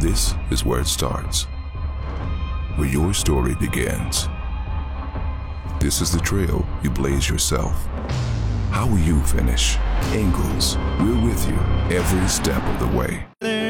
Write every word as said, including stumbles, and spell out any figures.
This is where it starts, where your story begins. This is the trail you blaze yourself. How will you finish? Ingalls, we're with you every step of the way.